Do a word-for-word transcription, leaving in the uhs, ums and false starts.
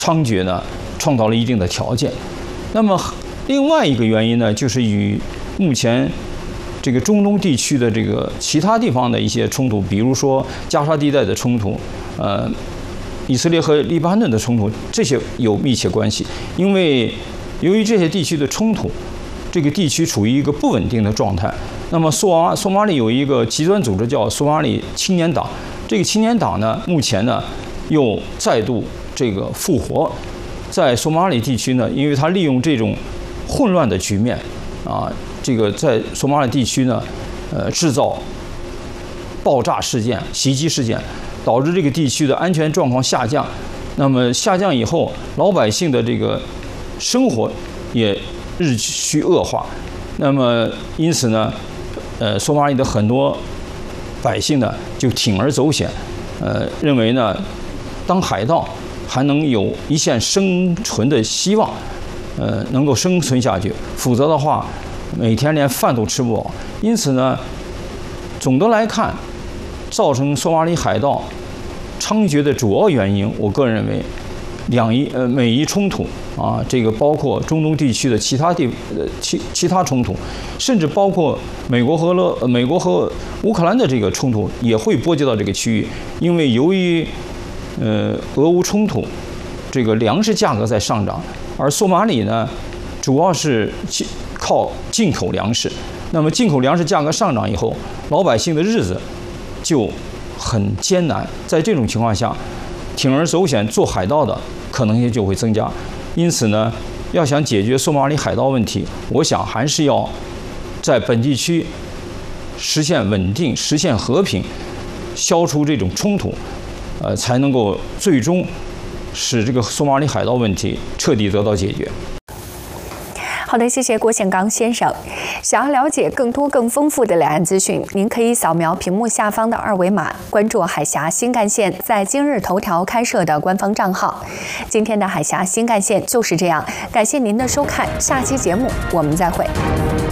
猖獗呢创造了一定的条件。那么另外一个原因呢，就是与目前这个中东地区的这个其他地方的一些冲突，比如说加沙地带的冲突，呃，以色列和黎巴嫩的冲突，这些有密切关系。因为由于这些地区的冲突，这个地区处于一个不稳定的状态。那么索马索马里有一个极端组织叫索马里青年党，这个青年党呢，目前呢又再度这个复活，在索马里地区呢，因为它利用这种混乱的局面啊，这个在索马里地区呢，呃，制造爆炸事件、袭击事件，导致这个地区的安全状况下降。那么下降以后，老百姓的这个生活也日趋恶化。那么因此呢，呃，索马里的很多百姓呢就铤而走险，呃，认为呢，当海盗还能有一线生存的希望，呃，能够生存下去。否则的话，每天连饭都吃不饱。因此呢，总的来看，造成索马里海盗猖獗的主要原因，我个人认为，两伊呃美伊冲突啊，这个包括中东地区的其他地呃其其他冲突，甚至包括美国和勒美国和乌克兰的这个冲突，也会波及到这个区域。因为由于呃俄乌冲突，这个粮食价格在上涨，而索马里呢，主要是靠进口粮食。那么进口粮食价格上涨以后，老百姓的日子就很艰难。在这种情况下，铤而走险做海盗的可能性就会增加。因此呢，要想解决索马里海盗问题，我想还是要在本地区实现稳定、实现和平，消除这种冲突，呃，才能够最终使这个索马里海盗问题彻底得到解决。 好的，谢谢郭宪刚先生。想要了解更多更丰富的两岸资讯，您可以扫描屏幕下方的二维码，关注海峡新干线在今日头条开设的官方账号。今天的海峡新干线就是这样，感谢您的收看，下期节目我们再会。